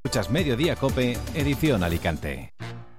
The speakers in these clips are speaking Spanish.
Escuchas Mediodía COPE, edición Alicante.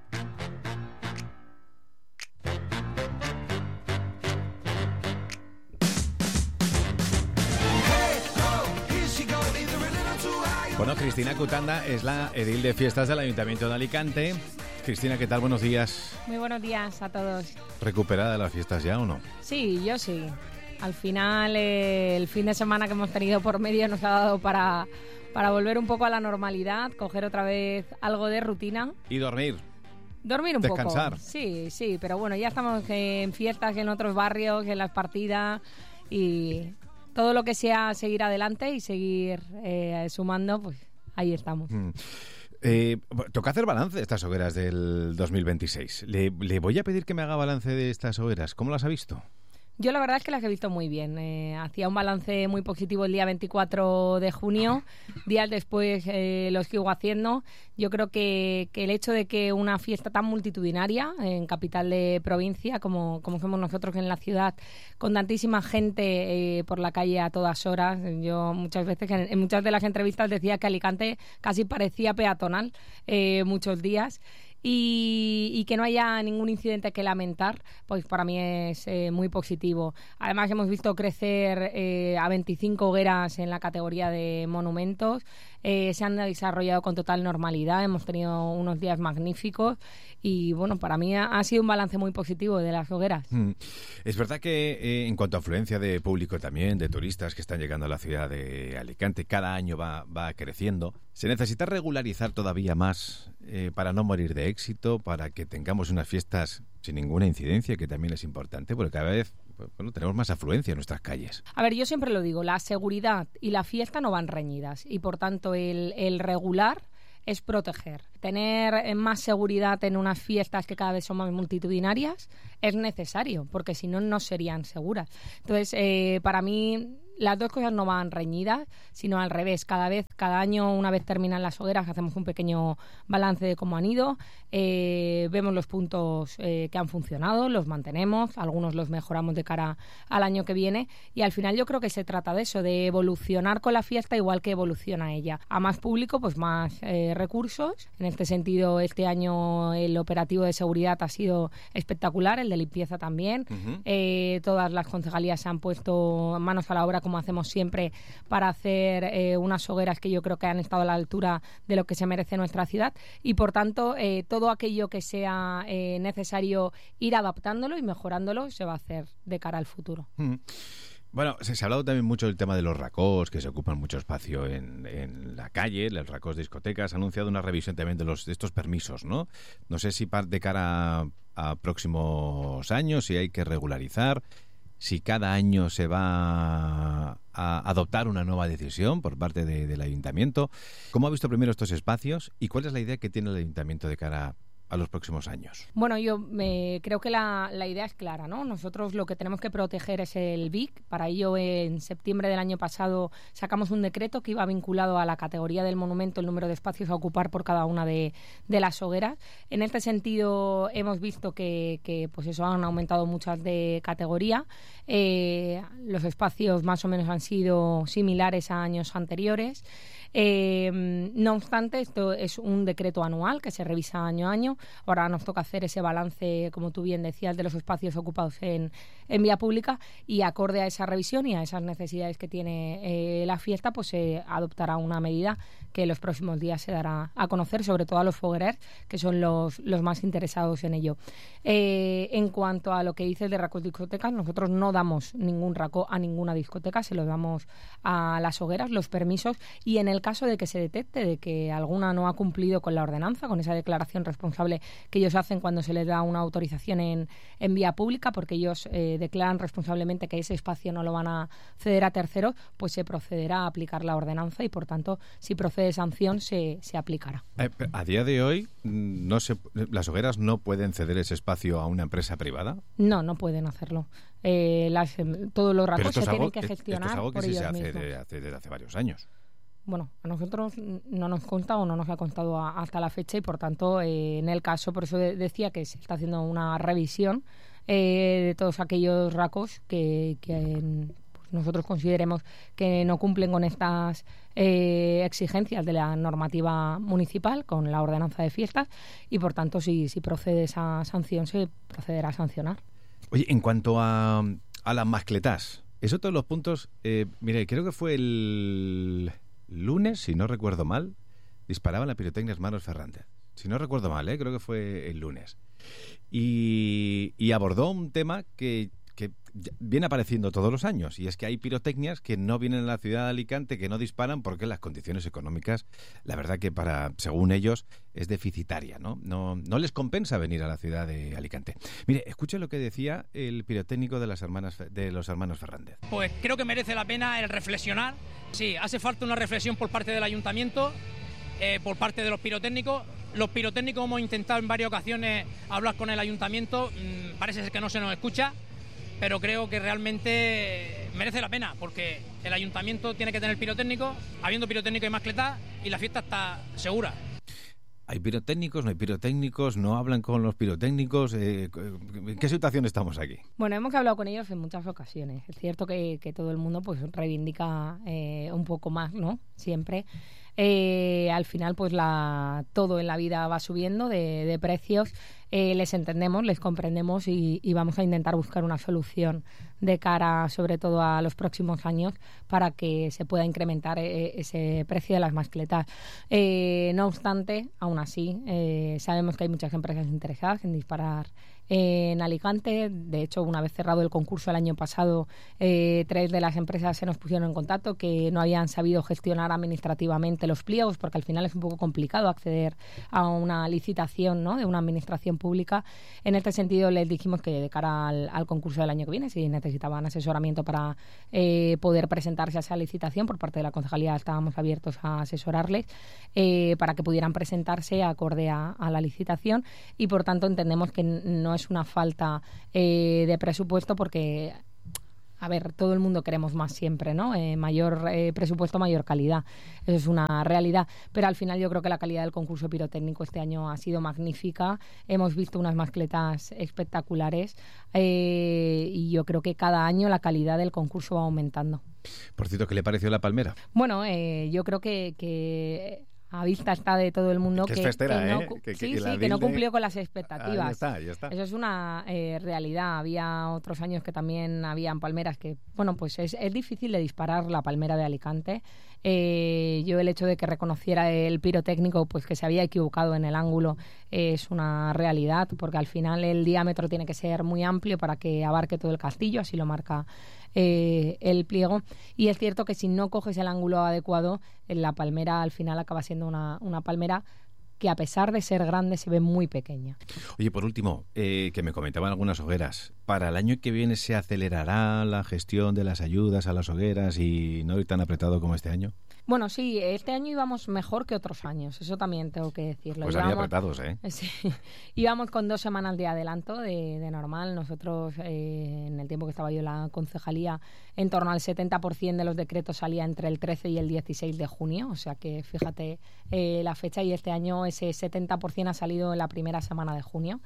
Bueno, Cristina Cutanda es la edil de fiestas del Ayuntamiento de Alicante. Cristina, ¿qué tal? Buenos días. Muy buenos días a todos. ¿Recuperada de las fiestas ya o no? Sí, yo sí. Al final, el fin de semana que hemos tenido por medio nos ha dado para volver un poco a la normalidad, coger otra vez algo de rutina. ¿Y dormir? Dormir un ¿Descansar? poco. Sí, pero bueno, ya estamos en fiestas, en otros barrios, en las partidas y todo lo que sea seguir adelante y seguir sumando, pues ahí estamos. Toca hacer balance de estas hogueras del 2026. Le voy a pedir que me haga balance de estas hogueras. ¿Cómo las ha visto? Yo la verdad es que las he visto muy bien. Hacía un balance muy positivo el día 24 de junio. Días después lo sigo haciendo. Yo creo que el hecho de que una fiesta tan multitudinaria en capital de provincia como somos nosotros en la ciudad, con tantísima gente por la calle a todas horas, yo muchas veces en muchas de las entrevistas decía que Alicante casi parecía peatonal muchos días. Y que no haya ningún incidente que lamentar, pues para mí es muy positivo. Además hemos visto crecer a 25 hogueras en la categoría de monumentos, se han desarrollado con total normalidad, hemos tenido unos días magníficos y bueno, para mí ha sido un balance muy positivo de las hogueras. Es verdad que en cuanto a afluencia de público también, de turistas que están llegando a la ciudad de Alicante, cada año va creciendo. Se necesita regularizar todavía más para no morir de éxito, para que tengamos unas fiestas sin ninguna incidencia, que también es importante, porque cada vez tenemos más afluencia en nuestras calles. A ver, yo siempre lo digo, la seguridad y la fiesta no van reñidas y por tanto el regular es proteger. Tener más seguridad en unas fiestas que cada vez son más multitudinarias es necesario, porque si no, no serían seguras. Entonces, para mí, las dos cosas no van reñidas, sino al revés. Cada año, una vez terminan las hogueras, hacemos un pequeño balance de cómo han ido, vemos los puntos que han funcionado, los mantenemos, algunos los mejoramos de cara al año que viene y al final yo creo que se trata de eso, de evolucionar con la fiesta igual que evoluciona ella. A más público, pues más recursos. En este sentido, este año el operativo de seguridad ha sido espectacular, el de limpieza también. Todas las concejalías se han puesto manos a la obra como hacemos siempre para hacer unas hogueras que yo creo que han estado a la altura de lo que se merece nuestra ciudad y por tanto todo aquello que sea necesario ir adaptándolo y mejorándolo se va a hacer de cara al futuro. Bueno, se ha hablado también mucho del tema de los racós, que se ocupan mucho espacio en la calle, los racós de discotecas. Ha anunciado una revisión también de estos permisos, ¿no? No sé si de cara a próximos años, si hay que regularizar, si cada año se va a adoptar una nueva decisión por parte del Ayuntamiento. ¿Cómo ha visto primero estos espacios y cuál es la idea que tiene el Ayuntamiento de cara a los próximos años? Bueno, yo creo que la idea es clara, ¿no? Nosotros lo que tenemos que proteger es el BIC. Para ello, en septiembre del año pasado sacamos un decreto que iba vinculado a la categoría del monumento, el número de espacios a ocupar por cada una de las hogueras. En este sentido, hemos visto que pues eso, han aumentado muchas de categoría. Los espacios más o menos han sido similares a años anteriores. No obstante, esto es un decreto anual que se revisa año a año. Ahora nos toca hacer ese balance, como tú bien decías, de los espacios ocupados en vía pública y acorde a esa revisión y a esas necesidades que tiene la fiesta, pues se adoptará una medida que en los próximos días se dará a conocer, sobre todo a los foguerers, que son los más interesados en ello. En cuanto a lo que dices de racos discotecas, nosotros no damos ningún raco a ninguna discoteca, se los damos a las hogueras, los permisos, y en el caso de que se detecte de que alguna no ha cumplido con la ordenanza, con esa declaración responsable que ellos hacen cuando se les da una autorización en vía pública, porque ellos declaran responsablemente que ese espacio no lo van a ceder a terceros, pues se procederá a aplicar la ordenanza y, por tanto, si procede sanción, se aplicará. A día de hoy, ¿las hogueras no pueden ceder ese espacio a una empresa privada? No pueden hacerlo. Todos los racos se tienen que gestionar. Esto es algo que por sí ellos se hace mismos. desde hace varios años. Bueno, a nosotros no nos consta o no nos ha constado hasta la fecha y, por tanto, en el caso, por eso decía que se está haciendo una revisión de todos aquellos racos que nosotros consideremos que no cumplen con estas exigencias de la normativa municipal, con la ordenanza de fiestas, y por tanto si procede esa sanción, se procederá a sancionar. Oye, en cuanto a las mascletas, eso todos los puntos, mire, creo que fue el lunes, si no recuerdo mal, disparaban la pirotecnia Hermanos Fernández. Si no recuerdo mal, creo que fue el lunes. Y abordó un tema que viene apareciendo todos los años, y es que hay pirotecnias que no vienen a la ciudad de Alicante, que no disparan porque las condiciones económicas, la verdad que según ellos, es deficitaria, ¿no? No les compensa venir a la ciudad de Alicante. Mire, escuche lo que decía el pirotécnico de los hermanos Fernández. Pues creo que merece la pena el reflexionar. Sí, hace falta una reflexión por parte del ayuntamiento, por parte de los pirotécnicos. Los pirotécnicos hemos intentado en varias ocasiones hablar con el ayuntamiento, parece ser que no se nos escucha, pero creo que realmente merece la pena, porque el ayuntamiento tiene que tener pirotécnicos, habiendo pirotécnicos hay mascletas y la fiesta está segura. ¿Hay pirotécnicos, no hay pirotécnicos? ¿No hablan con los pirotécnicos? ¿En qué situación estamos aquí? Bueno, hemos hablado con ellos en muchas ocasiones. Es cierto que todo el mundo pues reivindica un poco más, ¿no? Siempre. Al final, pues todo en la vida va subiendo de precios. Les entendemos, les comprendemos y vamos a intentar buscar una solución de cara, sobre todo, a los próximos años para que se pueda incrementar ese precio de las mascletas. No obstante, aún así, sabemos que hay muchas empresas interesadas en disparar en Alicante. De hecho, una vez cerrado el concurso el año pasado, 3 de las empresas se nos pusieron en contacto que no habían sabido gestionar administrativamente los pliegos, porque al final es un poco complicado acceder a una licitación, ¿no?, de una administración pública. En este sentido, les dijimos que de cara al concurso del año que viene, si necesitaban asesoramiento para poder presentarse a esa licitación, por parte de la concejalía estábamos abiertos a asesorarles para que pudieran presentarse acorde a la licitación, y por tanto entendemos que no es una falta de presupuesto, porque, a ver, todo el mundo queremos más siempre, ¿no? Mayor presupuesto, mayor calidad. Eso es una realidad. Pero al final yo creo que la calidad del concurso pirotécnico este año ha sido magnífica. Hemos visto unas mascletas espectaculares y yo creo que cada año la calidad del concurso va aumentando. Por cierto, ¿qué le pareció la palmera? Bueno, yo creo que a vista está de todo el mundo que es festera, que no cumplió con las expectativas. Ya está. Eso es una realidad. Había otros años que también habían palmeras que, bueno, pues es difícil de disparar la palmera de Alicante. Yo el hecho de que reconociera el pirotécnico pues que se había equivocado en el ángulo es una realidad, porque al final el diámetro tiene que ser muy amplio para que abarque todo el castillo, así lo marca el pliego, y es cierto que si no coges el ángulo adecuado, la palmera al final acaba siendo una palmera que, a pesar de ser grande, se ve muy pequeña. Oye, por último, que me comentaban algunas hogueras, ¿para el año que viene se acelerará la gestión de las ayudas a las hogueras y no ir tan apretado como este año? Bueno, sí, este año íbamos mejor que otros años, eso también tengo que decirlo. Pues había apretados, ¿eh? Sí, íbamos con 2 semanas de adelanto de normal. Nosotros, en el tiempo que estaba yo en la concejalía, en torno al 70% de los decretos salía entre el 13 y el 16 de junio, o sea que fíjate la fecha, y este año ese 70% ha salido en la primera semana de junio.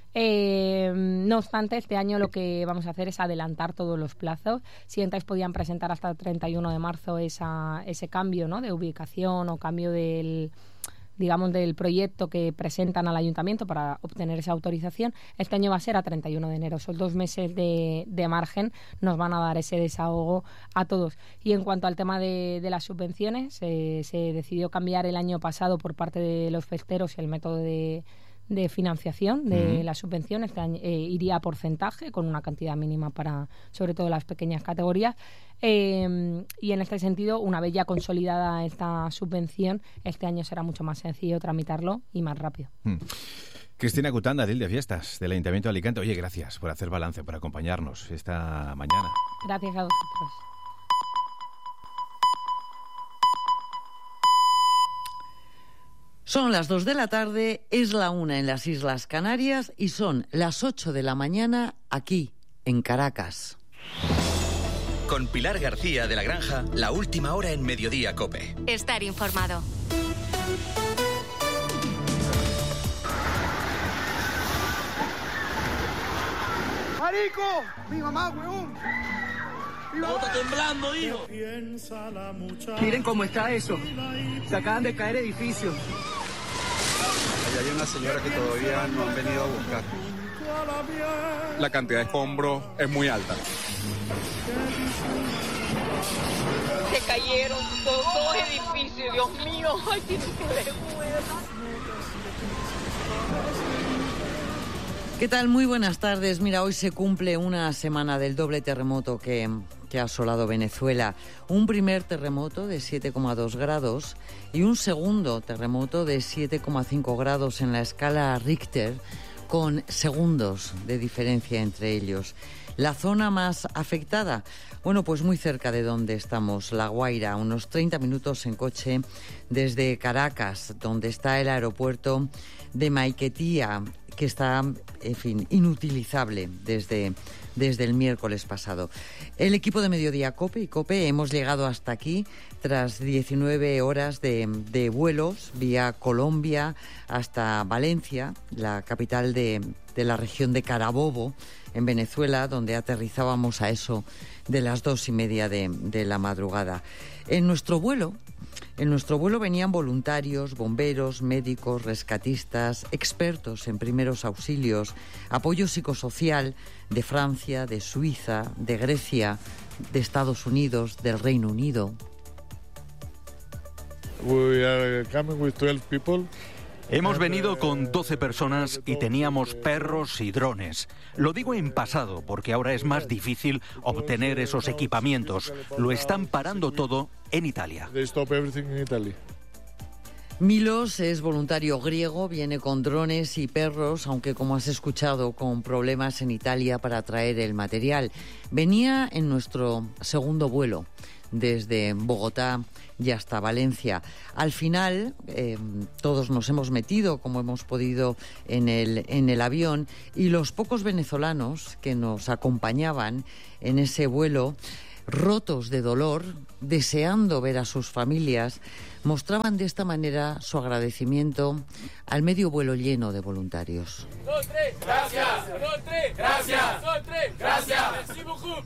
No obstante, este año lo que vamos a hacer es adelantar todos los plazos. Si antes podían presentar hasta el 31 de marzo ese cambio, ¿no?, de ubicación o cambio del proyecto que presentan al ayuntamiento para obtener esa autorización, este año va a ser a 31 de enero. Esos 2 meses de margen nos van a dar ese desahogo a todos. Y en cuanto al tema de las subvenciones, se decidió cambiar el año pasado por parte de los festeros el método de financiación de las subvenciones. Este año, iría a porcentaje, con una cantidad mínima para, sobre todo, las pequeñas categorías. Y en este sentido, una vez ya consolidada esta subvención, este año será mucho más sencillo tramitarlo y más rápido. Cristina Cutanda, edil de Fiestas del Ayuntamiento de Alicante. Oye, gracias por hacer balance, por acompañarnos esta mañana. Gracias a vosotros. Son las 2 de la tarde, es la 1 en las Islas Canarias y son las 8 de la mañana aquí, en Caracas. Con Pilar García de la Granja, la última hora en Mediodía COPE. Estar informado. ¡Marico! ¡Mi mamá, huevón! ¿Cómo está temblando, hijo? Miren cómo está eso. Se acaban de caer edificios. Allá hay una señora que todavía no han venido a buscar. La cantidad de escombros es muy alta. Se cayeron dos edificios, Dios mío. Ay, tiene que ver. ¿Qué tal? Muy buenas tardes. Mira, hoy se cumple una semana del doble terremoto que ha asolado Venezuela. Un primer terremoto de 7,2 grados y un segundo terremoto de 7,5 grados en la escala Richter, con segundos de diferencia entre ellos. La zona más afectada, bueno, pues muy cerca de donde estamos, La Guaira, unos 30 minutos en coche desde Caracas, donde está el aeropuerto de Maiquetía, que está, en fin, inutilizable desde el miércoles pasado. El equipo de Mediodía COPE y COPE hemos llegado hasta aquí tras 19 horas de vuelos vía Colombia hasta Valencia, la capital de la región de Carabobo, en Venezuela, donde aterrizábamos a eso de las 2:30 de la madrugada. En nuestro vuelo venían voluntarios, bomberos, médicos, rescatistas, expertos en primeros auxilios, apoyo psicosocial de Francia, de Suiza, de Grecia, de Estados Unidos, del Reino Unido. We are coming with 12 people. Hemos venido con 12 personas y teníamos perros y drones. Lo digo en pasado porque ahora es más difícil obtener esos equipamientos. Lo están parando todo en Italia. Milos es voluntario griego, viene con drones y perros, aunque como has escuchado, con problemas en Italia para traer el material. Venía en nuestro segundo vuelo desde Bogotá y hasta Valencia. Al final, todos nos hemos metido, como hemos podido, en el avión, y los pocos venezolanos que nos acompañaban en ese vuelo, rotos de dolor, deseando ver a sus familias, mostraban de esta manera su agradecimiento al medio vuelo lleno de voluntarios. 2, 3, gracias. 2, 3, gracias. 2, 3, gracias. Merci beaucoup.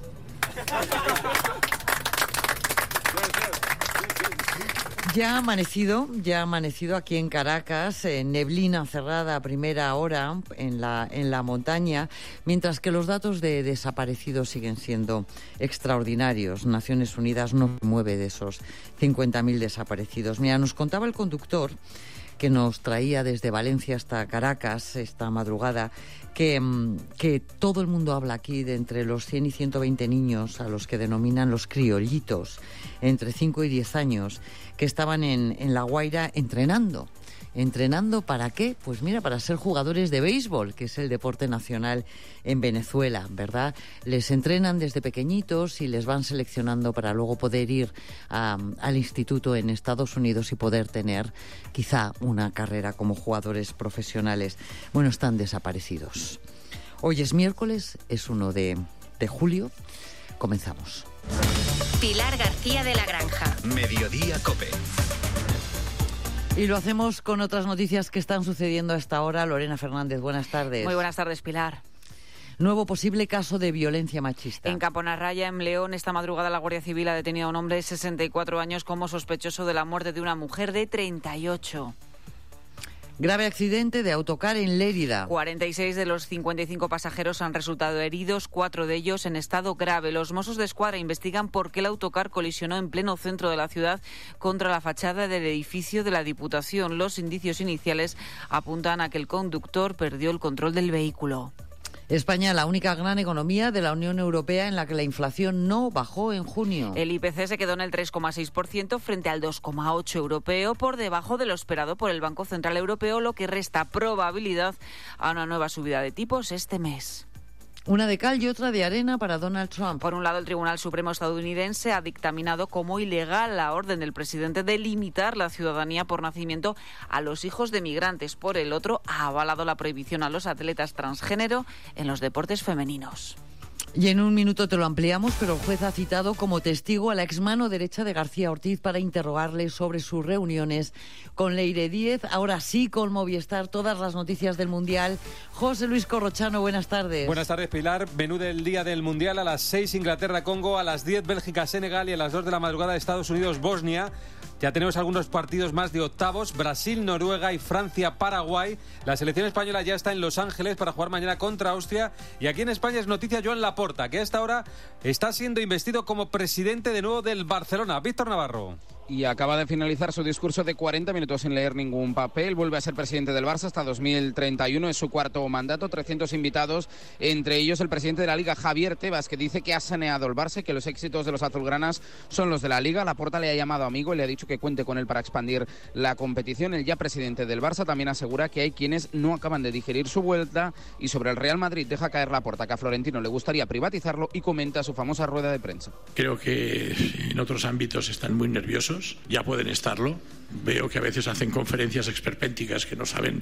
Ya ha amanecido aquí en Caracas, neblina cerrada a primera hora en la montaña, mientras que los datos de desaparecidos siguen siendo extraordinarios. Naciones Unidas no mueve de esos 50.000 desaparecidos. Mira, nos contaba el conductor que nos traía desde Valencia hasta Caracas esta madrugada, que todo el mundo habla aquí de entre los 100 y 120 niños a los que denominan los criollitos, entre 5 y 10 años, que estaban en La Guaira entrenando. ¿Entrenando para qué? Pues mira, para ser jugadores de béisbol, que es el deporte nacional en Venezuela, ¿verdad? Les entrenan desde pequeñitos y les van seleccionando para luego poder ir al instituto en Estados Unidos y poder tener quizá una carrera como jugadores profesionales. Bueno, están desaparecidos. Hoy es miércoles, es 1 de julio. Comenzamos. Pilar García de la Granja. Mediodía COPE. Y lo hacemos con otras noticias que están sucediendo a esta hora. Lorena Fernández, buenas tardes. Muy buenas tardes, Pilar. Nuevo posible caso de violencia machista. En Caponarraya, en León, esta madrugada la Guardia Civil ha detenido a un hombre de 64 años como sospechoso de la muerte de una mujer de 38. Grave accidente de autocar en Lérida. 46 de los 55 pasajeros han resultado heridos, 4 de ellos en estado grave. Los Mossos de Escuadra investigan por qué el autocar colisionó en pleno centro de la ciudad contra la fachada del edificio de la Diputación. Los indicios iniciales apuntan a que el conductor perdió el control del vehículo. España, la única gran economía de la Unión Europea en la que la inflación no bajó en junio. El IPC se quedó en el 3,6% frente al 2,8% europeo, por debajo de lo esperado por el Banco Central Europeo, lo que resta probabilidad a una nueva subida de tipos este mes. Una de cal y otra de arena para Donald Trump. Por un lado, el Tribunal Supremo estadounidense ha dictaminado como ilegal la orden del presidente de limitar la ciudadanía por nacimiento a los hijos de migrantes. Por el otro, ha avalado la prohibición a los atletas transgénero en los deportes femeninos. Y en un minuto te lo ampliamos, pero el juez ha citado como testigo a la exmano derecha de García Ortiz para interrogarle sobre sus reuniones con Leire Díez. Ahora sí, con Movistar, todas las noticias del Mundial. José Luis Corrochano, buenas tardes. Buenas tardes, Pilar. Menú del día del Mundial: a las 6 Inglaterra-Congo, a las 10 Bélgica-Senegal y a las 2 de la madrugada Estados Unidos-Bosnia. Ya tenemos algunos partidos más de octavos: Brasil, Noruega y Francia, Paraguay. La selección española ya está en Los Ángeles para jugar mañana contra Austria. Y aquí en España es noticia Joan Laporta, que a esta hora está siendo investido como presidente de nuevo del Barcelona. Víctor Navarro. Y acaba de finalizar su discurso de 40 minutos sin leer ningún papel. Vuelve a ser presidente del Barça hasta 2031. Es su cuarto mandato. 300 invitados, entre ellos el presidente de la Liga, Javier Tebas, que dice que ha saneado el Barça y que los éxitos de los azulgranas son los de la Liga. Laporta le ha llamado amigo y le ha dicho que cuente con él para expandir la competición. El ya presidente del Barça también asegura que hay quienes no acaban de digerir su vuelta. Y sobre el Real Madrid deja caer Laporta que a Florentino le gustaría privatizarlo y comenta su famosa rueda de prensa. Creo que en otros ámbitos están muy nerviosos. Ya pueden estarlo. Veo que a veces hacen conferencias esperpénticas que no saben,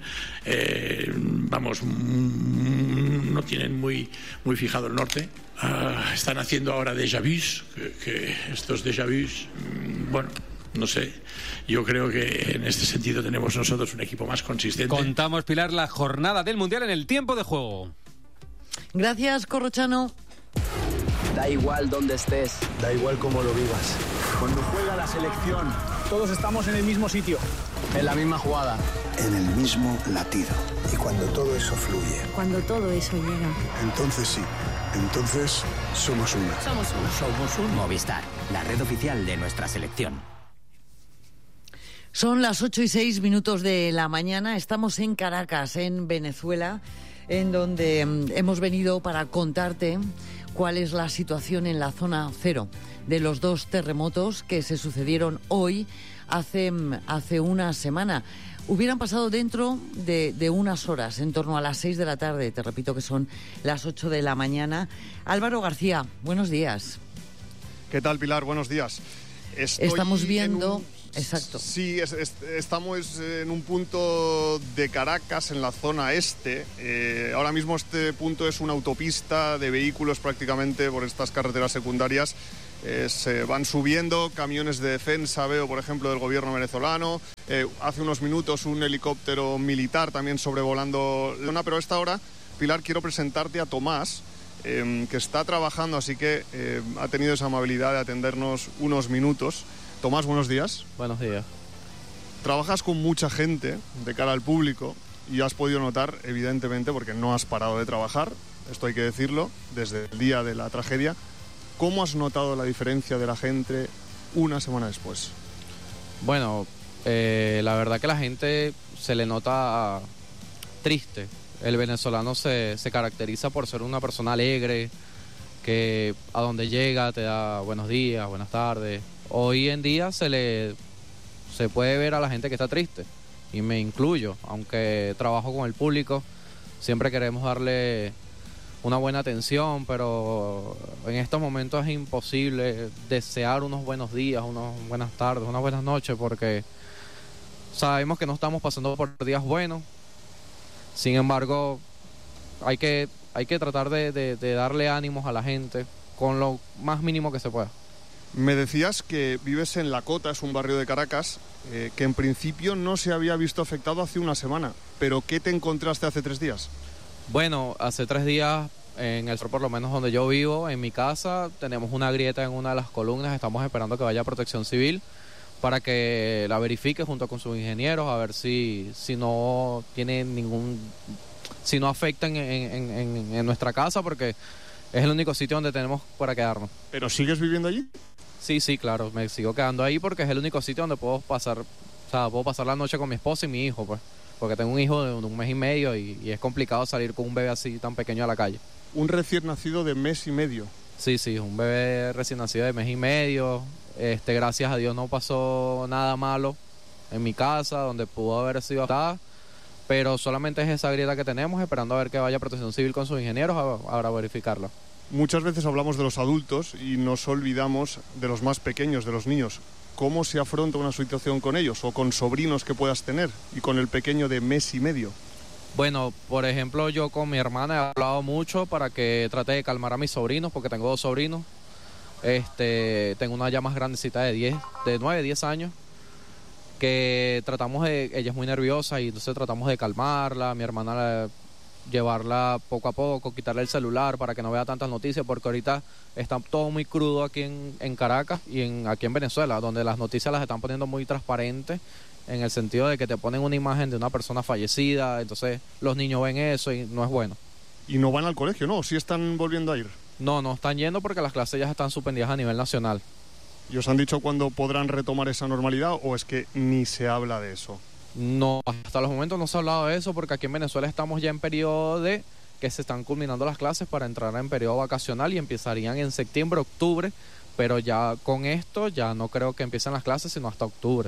no tienen muy fijado el norte. Están haciendo ahora déjà vus, que estos déjà vus, no sé, yo creo que en este sentido tenemos nosotros un equipo más consistente. Contamos, Pilar, la jornada del Mundial en el tiempo de juego. Gracias, Corrochano. Da igual dónde estés, da igual cómo lo vivas. Cuando juega la selección, todos estamos en el mismo sitio, en la misma jugada, en el mismo latido. Y cuando todo eso fluye, cuando todo eso llega, entonces sí, entonces somos uno. Somos uno. Somos un Movistar, la red oficial de nuestra selección. Son las 8:06 de la mañana. Estamos en Caracas, en Venezuela, en donde hemos venido para contarte cuál es la situación en la zona cero de los dos terremotos que se sucedieron hoy, hace una semana. Hubieran pasado dentro de unas horas, en torno a las 6 de la tarde. Te repito que son las 8 de la mañana. Álvaro García, buenos días. ¿Qué tal, Pilar? Buenos días. Estamos viendo... Exacto. Sí, estamos en un punto de Caracas, en la zona este. Ahora mismo este punto es una autopista de vehículos prácticamente por estas carreteras secundarias. Se van subiendo camiones de defensa, veo por ejemplo del gobierno venezolano. Hace unos minutos un helicóptero militar también sobrevolando la zona, pero a esta hora, Pilar, quiero presentarte a Tomás, que está trabajando, así que ha tenido esa amabilidad de atendernos unos minutos. Tomás, buenos días. Buenos días. Trabajas con mucha gente de cara al público y has podido notar, evidentemente, porque no has parado de trabajar, esto hay que decirlo, desde el día de la tragedia. ¿Cómo has notado la diferencia de la gente una semana después? Bueno, la verdad que la gente se le nota triste. El venezolano se caracteriza por ser una persona alegre, que a donde llega te da buenos días, buenas tardes. Hoy en día se puede ver a la gente que está triste, y me incluyo, aunque trabajo con el público, siempre queremos darle una buena atención, pero en estos momentos es imposible desear unos buenos días, unas buenas tardes, unas buenas noches, porque sabemos que no estamos pasando por días buenos. Sin embargo, hay que tratar de darle ánimos a la gente con lo más mínimo que se pueda. Me decías que vives en La Cota, es un barrio de Caracas, que en principio no se había visto afectado hace una semana. ¿Pero qué te encontraste hace 3 días? Bueno, hace 3 días, en el sur, por lo menos donde yo vivo, en mi casa, tenemos una grieta en una de las columnas. Estamos esperando que vaya Protección Civil para que la verifique junto con sus ingenieros, a ver si no tiene si no afecta en nuestra casa, porque es el único sitio donde tenemos para quedarnos. ¿Pero sigues viviendo allí? Sí, claro, me sigo quedando ahí porque es el único sitio donde puedo pasar la noche con mi esposa y mi hijo, pues, porque tengo un hijo de 1 mes y medio y es complicado salir con un bebé así tan pequeño a la calle. ¿Un recién nacido de 1 mes y medio? Sí, un bebé recién nacido de 1 mes y medio. Gracias a Dios no pasó nada malo en mi casa, donde pudo haber sido afectada, pero solamente es esa grieta que tenemos, esperando a ver que vaya Protección Civil con sus ingenieros a verificarla. Muchas veces hablamos de los adultos y nos olvidamos de los más pequeños, de los niños. ¿Cómo se afronta una situación con ellos o con sobrinos que puedas tener y con el pequeño de 1 mes y medio? Bueno, por ejemplo, yo con mi hermana he hablado mucho para que trate de calmar a mis sobrinos, porque tengo 2 sobrinos. Tengo una ya más grandecita de 9, 10 años, que ella es muy nerviosa y entonces tratamos de calmarla, mi hermana llevarla poco a poco, quitarle el celular para que no vea tantas noticias, porque ahorita está todo muy crudo aquí en Caracas y aquí en Venezuela, donde las noticias las están poniendo muy transparentes, en el sentido de que te ponen una imagen de una persona fallecida, entonces los niños ven eso y no es bueno. ¿Y no van al colegio, no? ¿Sí están volviendo a ir? No están yendo porque las clases ya están suspendidas a nivel nacional. ¿Y os han dicho cuándo podrán retomar esa normalidad o es que ni se habla de eso? No, hasta los momentos no se ha hablado de eso porque aquí en Venezuela estamos ya en periodo de que se están culminando las clases para entrar en periodo vacacional y empezarían en septiembre, octubre, pero ya con esto ya no creo que empiecen las clases sino hasta octubre.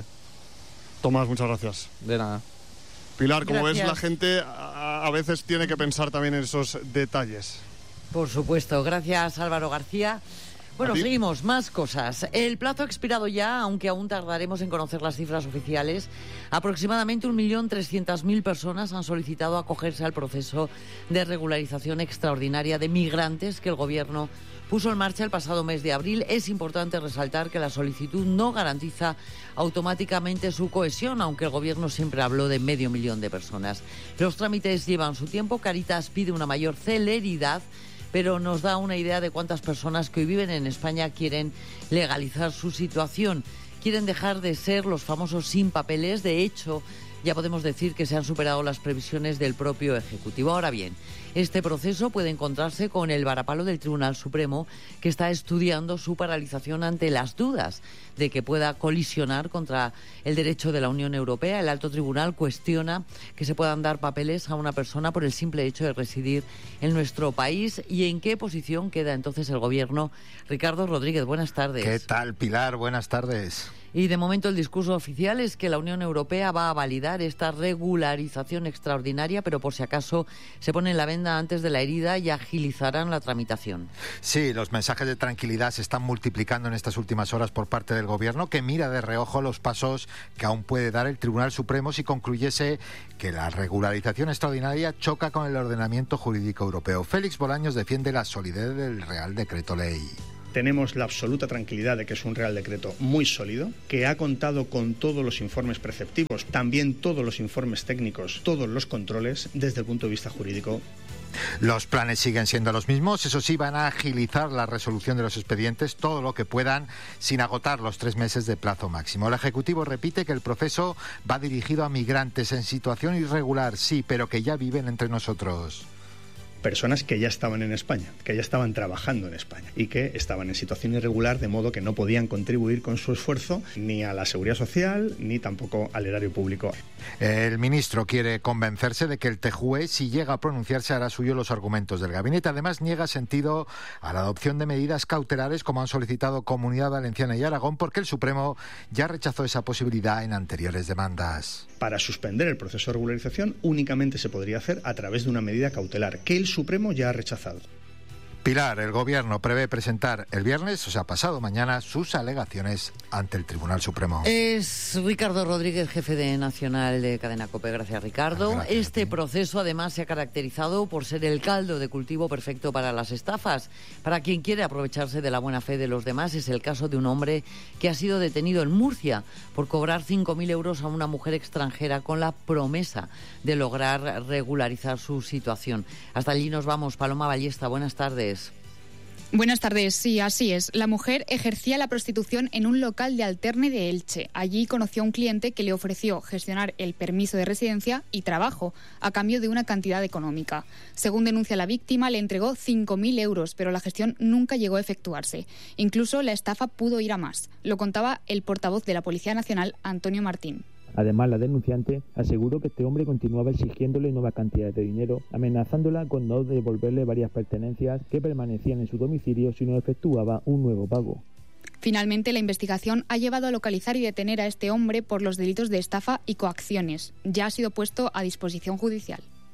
Tomás, muchas gracias. De nada. Pilar, como ves, la gente a veces tiene que pensar también en esos detalles. Por supuesto. Gracias, Álvaro García. Bueno, seguimos, más cosas. El plazo ha expirado ya, aunque aún tardaremos en conocer las cifras oficiales. Aproximadamente 1.300.000 personas han solicitado acogerse al proceso de regularización extraordinaria de migrantes que el Gobierno puso en marcha el pasado mes de abril. Es importante resaltar que la solicitud no garantiza automáticamente su cohesión, aunque el Gobierno siempre habló de 500.000 de personas. Los trámites llevan su tiempo. Cáritas pide una mayor celeridad, pero nos da una idea de cuántas personas que hoy viven en España quieren legalizar su situación. Quieren dejar de ser los famosos sin papeles. De hecho, ya podemos decir que se han superado las previsiones del propio Ejecutivo. Ahora bien, este proceso puede encontrarse con el varapalo del Tribunal Supremo, que está estudiando su paralización ante las dudas de que pueda colisionar contra el derecho de la Unión Europea. El Alto Tribunal cuestiona que se puedan dar papeles a una persona por el simple hecho de residir en nuestro país. ¿Y en qué posición queda entonces el Gobierno? Ricardo Rodríguez, buenas tardes. ¿Qué tal, Pilar? Buenas tardes. Y de momento el discurso oficial es que la Unión Europea va a validar esta regularización extraordinaria, pero por si acaso se pone la venda antes de la herida y agilizarán la tramitación. Sí, los mensajes de tranquilidad se están multiplicando en estas últimas horas por parte del Gobierno, que mira de reojo los pasos que aún puede dar el Tribunal Supremo si concluyese que la regularización extraordinaria choca con el ordenamiento jurídico europeo. Félix Bolaños defiende la solidez del Real Decreto Ley. Tenemos la absoluta tranquilidad de que es un Real Decreto muy sólido, que ha contado con todos los informes preceptivos, también todos los informes técnicos, todos los controles desde el punto de vista jurídico. Los planes siguen siendo los mismos, eso sí, van a agilizar la resolución de los expedientes todo lo que puedan sin agotar los 3 meses de plazo máximo. El Ejecutivo repite que el proceso va dirigido a migrantes en situación irregular, sí, pero que ya viven entre nosotros. Personas que ya estaban en España, que ya estaban trabajando en España y que estaban en situación irregular, de modo que no podían contribuir con su esfuerzo ni a la seguridad social ni tampoco al erario público. El ministro quiere convencerse de que el TJUE, si llega a pronunciarse, hará suyo los argumentos del gabinete. Además, niega sentido a la adopción de medidas cautelares como han solicitado Comunidad Valenciana y Aragón, porque el Supremo ya rechazó esa posibilidad en anteriores demandas. Para suspender el proceso de regularización únicamente se podría hacer a través de una medida cautelar que el Supremo ya ha rechazado. Pilar, el Gobierno prevé presentar el viernes, o sea, pasado mañana, sus alegaciones ante el Tribunal Supremo. Es Ricardo Rodríguez, jefe de Nacional de Cadena COPE. Gracias, Ricardo. Gracias. Este proceso, además, se ha caracterizado por ser el caldo de cultivo perfecto para las estafas. Para quien quiere aprovecharse de la buena fe de los demás, es el caso de un hombre que ha sido detenido en Murcia por cobrar 5.000 euros a una mujer extranjera con la promesa de lograr regularizar su situación. Hasta allí nos vamos. Paloma Ballesta, buenas tardes. Buenas tardes, sí, así es. La mujer ejercía la prostitución en un local de Alterne de Elche. Allí conoció a un cliente que le ofreció gestionar el permiso de residencia y trabajo a cambio de una cantidad económica. Según denuncia la víctima, le entregó 5.000 euros, pero la gestión nunca llegó a efectuarse. Incluso la estafa pudo ir a más. Lo contaba el portavoz de la Policía Nacional, Antonio Martín. Además, la denunciante aseguró que este hombre continuaba exigiéndole nuevas cantidades de dinero, amenazándola con no devolverle varias pertenencias que permanecían en su domicilio si no efectuaba un nuevo pago. Finalmente, la investigación ha llevado a localizar y detener a este hombre por los delitos de estafa y coacciones. Ya ha sido puesto a disposición judicial.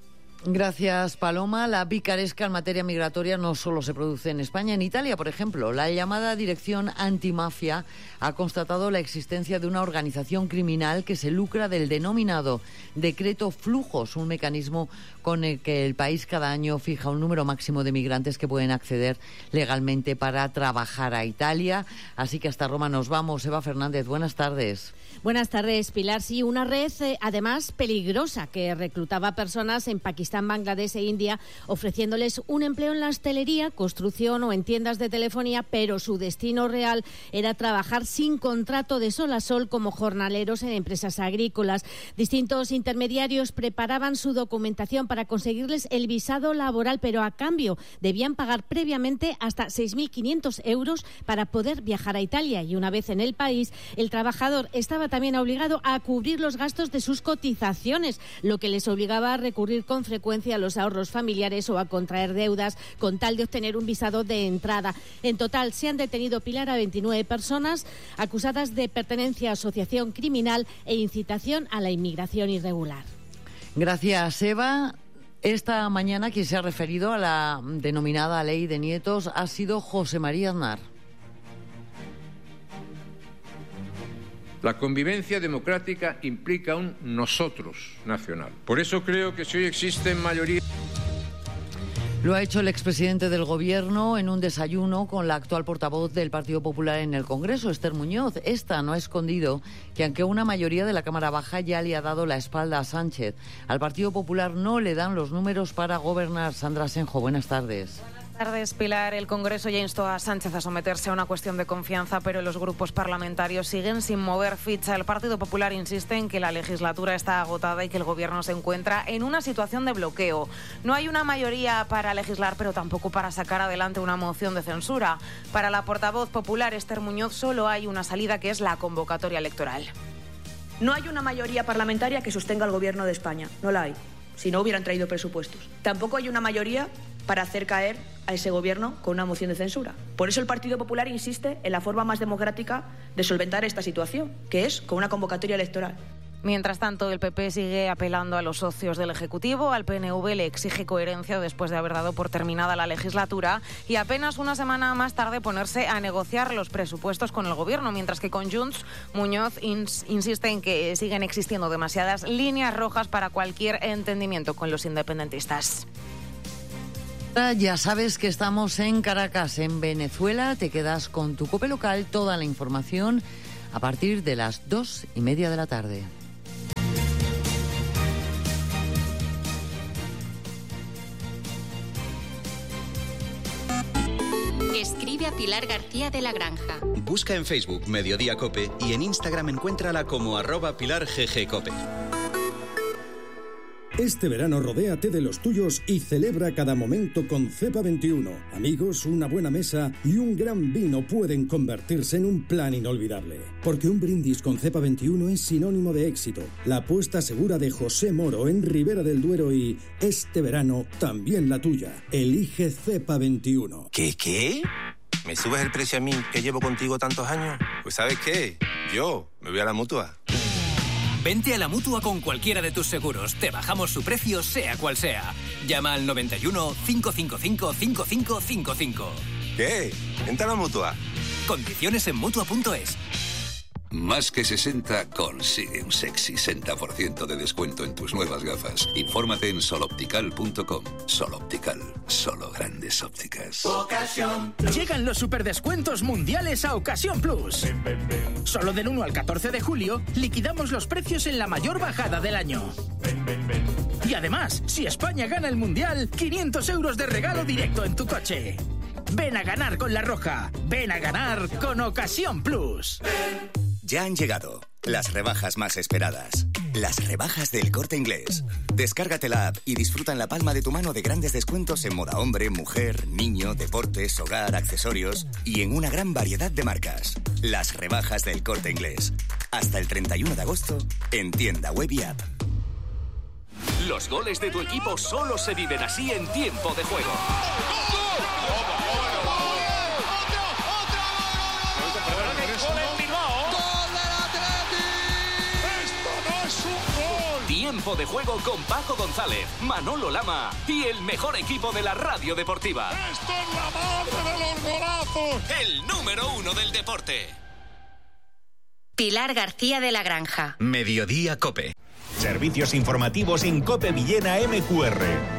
Gracias, Paloma. La picaresca en materia migratoria no solo se produce en España. En Italia, por ejemplo, la llamada Dirección Antimafia ha constatado la existencia de una organización criminal que se lucra del denominado Decreto Flujos, un mecanismo con el que el país cada año fija un número máximo de migrantes que pueden acceder legalmente para trabajar a Italia. Así que hasta Roma nos vamos. Eva Fernández, buenas tardes. Buenas tardes, Pilar. Sí, una red además peligrosa que reclutaba personas en Pakistán, Bangladesh e India, ofreciéndoles un empleo en la hostelería, construcción o en tiendas de telefonía, pero su destino real era trabajar sin contrato de sol a sol como jornaleros en empresas agrícolas. Distintos intermediarios preparaban su documentación para conseguirles el visado laboral, pero a cambio debían pagar previamente hasta 6.500 euros para poder viajar a Italia. Y una vez en el país, el trabajador estaba también obligado a cubrir los gastos de sus cotizaciones, lo que les obligaba a recurrir con frecuencia a los ahorros familiares o a contraer deudas con tal de obtener un visado de entrada. En total se han detenido, Pilar, a 29 personas acusadas de pertenencia a asociación criminal e incitación a la inmigración irregular. Gracias, Eva. Esta mañana quien se ha referido a la denominada Ley de Nietos ha sido José María Aznar. La convivencia democrática implica un nosotros nacional. Por eso creo que si hoy existen mayoría... Lo ha hecho el expresidente del Gobierno en un desayuno con la actual portavoz del Partido Popular en el Congreso, Esther Muñoz. Esta no ha escondido que aunque una mayoría de la Cámara Baja ya le ha dado la espalda a Sánchez, al Partido Popular no le dan los números para gobernar. Sandra Senjo, buenas tardes. Buenas tardes, Pilar. El Congreso ya instó a Sánchez a someterse a una cuestión de confianza, pero los grupos parlamentarios siguen sin mover ficha. El Partido Popular insiste en que la legislatura está agotada y que el Gobierno se encuentra en una situación de bloqueo. No hay una mayoría para legislar, pero tampoco para sacar adelante una moción de censura. Para la portavoz popular, Esther Muñoz, solo hay una salida, que es la convocatoria electoral. No hay una mayoría parlamentaria que sostenga al Gobierno de España. No la hay. Si no, hubieran traído presupuestos. Tampoco hay una mayoría para hacer caer a ese Gobierno con una moción de censura. Por eso el Partido Popular insiste en la forma más democrática de solventar esta situación, que es con una convocatoria electoral. Mientras tanto, el PP sigue apelando a los socios del Ejecutivo. Al PNV le exige coherencia después de haber dado por terminada la legislatura y apenas una semana más tarde ponerse a negociar los presupuestos con el Gobierno, mientras que con Junts, Muñoz insiste en que siguen existiendo demasiadas líneas rojas para cualquier entendimiento con los independentistas. Ya sabes que estamos en Caracas, en Venezuela. Te quedas con tu COPE local, toda la información a partir de las 2:30 de la tarde. Escribe a Pilar García de la Granja. Busca en Facebook Mediodía Cope y en Instagram encuéntrala como @PilarGGCope. Este verano rodéate de los tuyos y celebra cada momento con Cepa 21. Amigos, una buena mesa y un gran vino pueden convertirse en un plan inolvidable. Porque un brindis con Cepa 21 es sinónimo de éxito. La apuesta segura de José Moro en Ribera del Duero y este verano también la tuya. Elige Cepa 21. ¿Qué? ¿Me subes el precio a mí que llevo contigo tantos años? Pues ¿sabes qué? Yo me voy a la Mutua. Vente a la Mutua con cualquiera de tus seguros. Te bajamos su precio, sea cual sea. Llama al 91 555 5555. ¿Qué? Vente a la Mutua. Condiciones en Mutua.es. Más que 60 consigue un sexy 60% de descuento en tus nuevas gafas. Infórmate en soloptical.com. Soloptical, solo grandes ópticas. Ocasión. Llegan los superdescuentos mundiales a Ocasión Plus. Solo del 1 al 14 de julio liquidamos los precios en la mayor bajada del año. Y además, si España gana el Mundial, 500 euros de regalo directo en tu coche. Ven a ganar con La Roja. Ven a ganar con Ocasión Plus. Ya han llegado las rebajas más esperadas. Las rebajas del Corte Inglés. Descárgate la app y disfruta en la palma de tu mano de grandes descuentos en moda hombre, mujer, niño, deportes, hogar, accesorios y en una gran variedad de marcas. Las rebajas del Corte Inglés. Hasta el 31 de agosto en tienda web y app. Los goles de tu equipo solo se viven así en tiempo de juego. Tiempo de Juego con Paco González, Manolo Lama y el mejor equipo de la radio deportiva. ¡Esto es la madre de los golazos! El número 1 del deporte. Pilar García de la Granja. Mediodía COPE. Servicios informativos en COPE Villena MQR.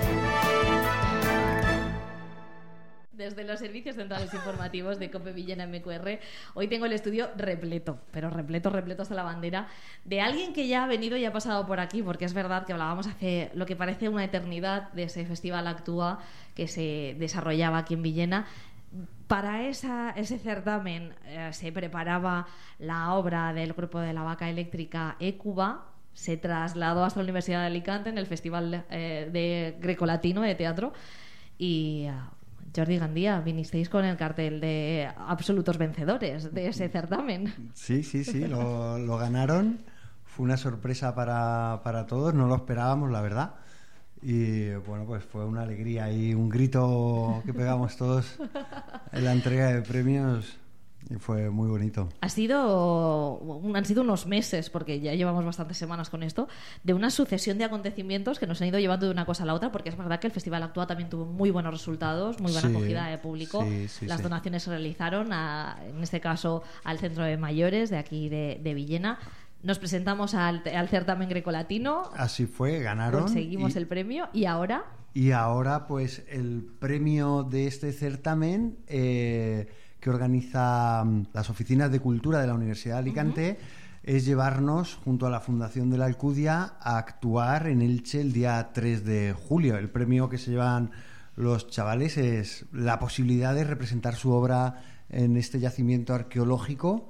Desde los servicios centrales informativos de COPE Villena MQR, hoy tengo el estudio repleto, pero repleto hasta la bandera, de alguien que ya ha venido y ha pasado por aquí, porque es verdad que hablábamos hace lo que parece una eternidad de ese Festival Actúa que se desarrollaba aquí en Villena. Para ese certamen se preparaba la obra del grupo de la Vaca Eléctrica Écuba. Se trasladó hasta la Universidad de Alicante en el Festival de Grecolatino de Teatro y... Jordi Gandía, vinisteis con el cartel de absolutos vencedores de ese certamen. Sí, lo ganaron. Fue una sorpresa para todos, no lo esperábamos, la verdad. Y bueno, pues fue una alegría y un grito que pegamos todos en la entrega de premios. Y fue muy bonito. Han sido unos meses, porque ya llevamos bastantes semanas con esto, de una sucesión de acontecimientos que nos han ido llevando de una cosa a la otra, porque es verdad que el Festival Actúa también tuvo muy buenos resultados, muy buena acogida de público. Las donaciones se realizaron, en este caso, al Centro de Mayores de aquí de Villena. Nos presentamos al certamen grecolatino. Así fue, ganaron. Conseguimos el premio. ¿Y ahora? Y ahora, pues, el premio de este certamen... que organiza las oficinas de cultura de la Universidad de Alicante, es llevarnos junto a la Fundación de la Alcudia a actuar en Elche el día 3 de julio. El premio que se llevan los chavales es la posibilidad de representar su obra en este yacimiento arqueológico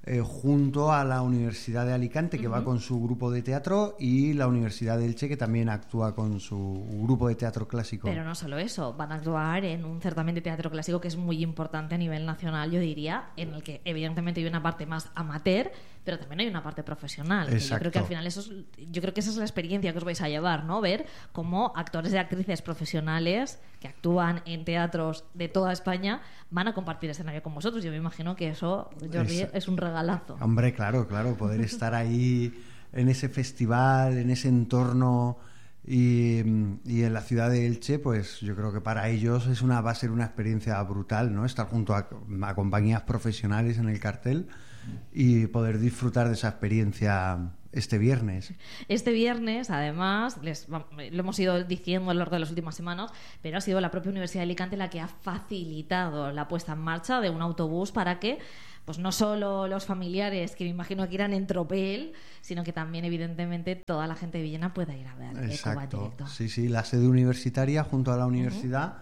junto a la Universidad de Alicante, que va con su grupo de teatro, y la Universidad de Elche, que también actúa con su grupo de teatro clásico. Pero no solo eso, van a actuar en un certamen de teatro clásico que es muy importante a nivel nacional, yo diría, en el que evidentemente hay una parte más amateur, pero también hay una parte profesional. Yo creo que al final esa es la experiencia que os vais a llevar, ¿no? Ver cómo actores y actrices profesionales que actúan en teatros de toda España van a compartir escenario con vosotros. Yo me imagino que eso, Jordi, es un regalazo. Hombre, claro, poder estar ahí en ese festival, en ese entorno y en la ciudad de Elche, pues yo creo que para ellos va a ser una experiencia brutal, ¿no? Estar junto a compañías profesionales en el cartel y poder disfrutar de esa experiencia este viernes. Este viernes, además, lo hemos ido diciendo a lo largo de las últimas semanas, pero ha sido la propia Universidad de Alicante la que ha facilitado la puesta en marcha de un autobús para que pues no solo los familiares, que me imagino que irán en tropel, sino que también, evidentemente, toda la gente de Villena pueda ir a ver Écuba en directo. Sí, la sede universitaria, junto a la universidad,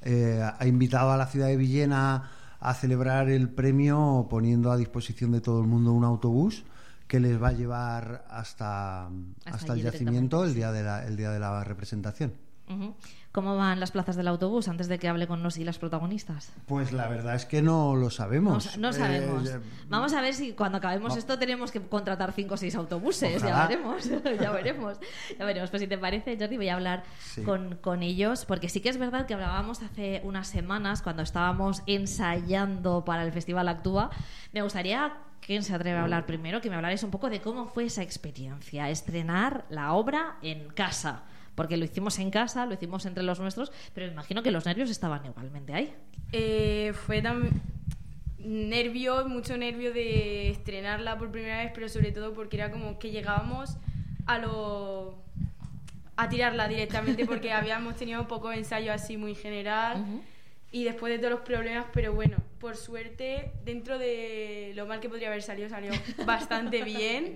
ha invitado a la ciudad de Villena a celebrar el premio poniendo a disposición de todo el mundo un autobús que les va a llevar hasta el yacimiento el día de la representación. ¿Cómo van las plazas del autobús antes de que hable con los y las protagonistas? Pues la verdad es que no lo sabemos. No sabemos. Vamos a ver si cuando acabemos esto tenemos que contratar 5 o 6 autobuses. Ojalá. Ya veremos. Pues si te parece, Jordi, voy a hablar con ellos, porque sí que es verdad que hablábamos hace unas semanas cuando estábamos ensayando para el Festival Actúa. Me gustaría... ¿Quién se atreve a hablar primero? Que me hablarais un poco de cómo fue esa experiencia, estrenar la obra en casa. Porque lo hicimos en casa, lo hicimos entre los nuestros, pero me imagino que los nervios estaban igualmente ahí. Fue mucho nervio de estrenarla por primera vez, pero sobre todo porque era como que llegábamos a tirarla directamente, porque habíamos tenido un poco de ensayo así muy general. Y después de todos los problemas, pero bueno, por suerte, dentro de lo mal que podría haber salido bastante bien.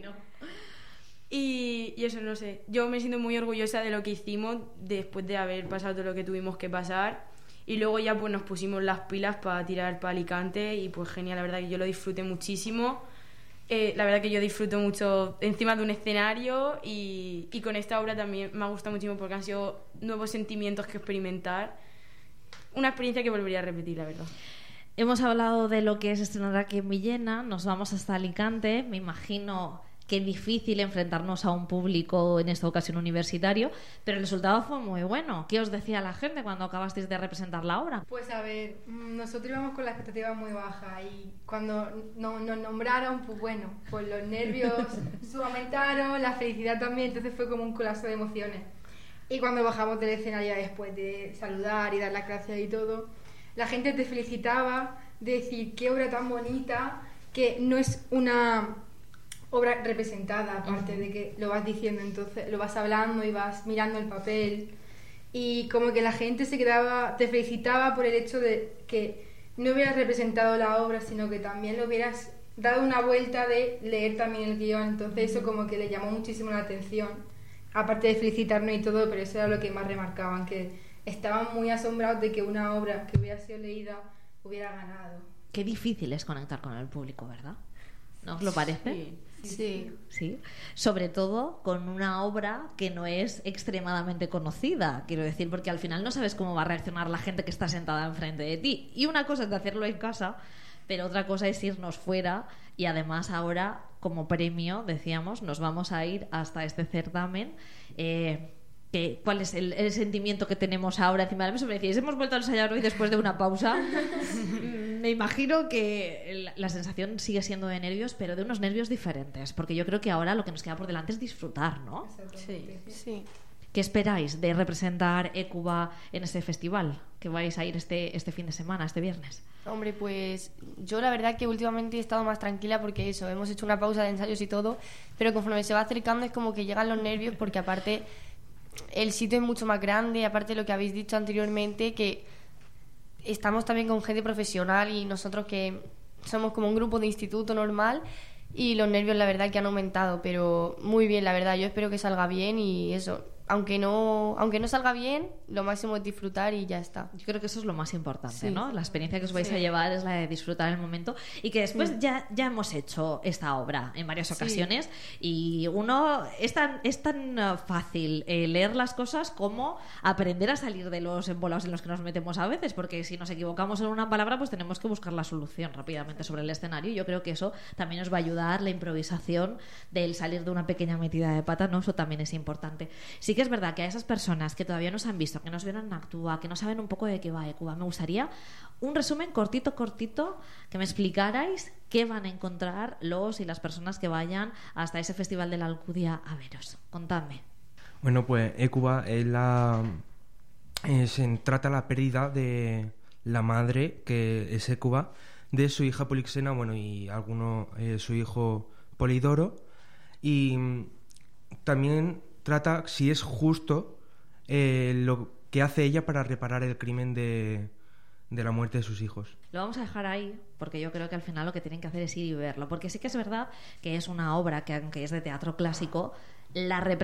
Y eso, no sé, yo me siento muy orgullosa de lo que hicimos después de haber pasado todo lo que tuvimos que pasar. Y luego ya pues nos pusimos las pilas para tirar para Alicante y pues genial, la verdad que yo lo disfruté muchísimo. La verdad que yo disfruto mucho encima de un escenario y con esta obra también me ha gustado muchísimo porque han sido nuevos sentimientos que experimentar. Una experiencia que volvería a repetir, la verdad. Hemos hablado de lo que es estrenar aquí en Villena, nos vamos hasta Alicante. Me imagino qué difícil enfrentarnos a un público, en esta ocasión universitario, pero el resultado fue muy bueno. ¿Qué os decía la gente cuando acabasteis de representar la obra? Pues a ver, nosotros íbamos con la expectativa muy baja y cuando nos nombraron, pues bueno, pues los nervios aumentaron, la felicidad también, entonces fue como un colapso de emociones. Y cuando bajamos del escenario después de saludar y dar las gracias y todo, la gente te felicitaba, de decir qué obra tan bonita, que no es una obra representada, aparte de que lo vas diciendo, entonces lo vas hablando y vas mirando el papel, y como que la gente se quedaba, te felicitaba por el hecho de que no hubieras representado la obra, sino que también lo hubieras dado una vuelta de leer también el guión, entonces eso como que le llamó muchísimo la atención, aparte de felicitarnos y todo, pero eso era lo que más remarcaban, que estaban muy asombrados de que una obra que hubiera sido leída hubiera ganado. Qué difícil es conectar con el público, ¿verdad? ¿No os lo parece? Sí. Sobre todo con una obra que no es extremadamente conocida, quiero decir, porque al final no sabes cómo va a reaccionar la gente que está sentada enfrente de ti. Y una cosa es de hacerlo en casa, pero otra cosa es irnos fuera, y además ahora, como premio, decíamos, nos vamos a ir hasta este certamen. ¿Cuál es el sentimiento que tenemos ahora encima de la mesa? Me decíais, hemos vuelto a ensayar hoy después de una pausa. Me imagino que la sensación sigue siendo de nervios, pero de unos nervios diferentes, porque yo creo que ahora lo que nos queda por delante es disfrutar, ¿no? Sí. ¿Qué esperáis de representar ECUBA en este festival que vais a ir este fin de semana, este viernes? Hombre, pues yo la verdad que últimamente he estado más tranquila porque eso, hemos hecho una pausa de ensayos y todo, pero conforme se va acercando es como que llegan los nervios, porque aparte el sitio es mucho más grande, aparte de lo que habéis dicho anteriormente, que estamos también con gente profesional y nosotros que somos como un grupo de instituto normal, y los nervios la verdad que han aumentado, pero muy bien, la verdad. Yo espero que salga bien y eso, aunque no salga bien, lo máximo es disfrutar y ya está. Yo creo que eso es lo más importante, ¿no? La experiencia que os vais a llevar es la de disfrutar el momento, y que después ya hemos hecho esta obra en varias ocasiones, y es tan fácil leer las cosas como aprender a salir de los embolados en los que nos metemos a veces, porque si nos equivocamos en una palabra, pues tenemos que buscar la solución rápidamente sobre el escenario, y yo creo que eso también nos va a ayudar, la improvisación del salir de una pequeña metida de pata, ¿no? Eso también es importante. Sí que es verdad que a esas personas que todavía no se han visto, que nos vieron en Actúa, que no saben un poco de qué va ECUBA, me gustaría un resumen cortito, que me explicarais qué van a encontrar los y las personas que vayan hasta ese Festival de la Alcudia a veros. Contadme. Bueno, pues ECUBA se trata la pérdida de la madre, que es ECUBA, de su hija Polixena, y su hijo Polidoro, y también trata si es justo lo que hace ella para reparar el crimen de la muerte de sus hijos. Lo vamos a dejar ahí, porque yo creo que al final lo que tienen que hacer es ir y verlo, porque sí que es verdad que es una obra que, aunque es de teatro clásico, la representación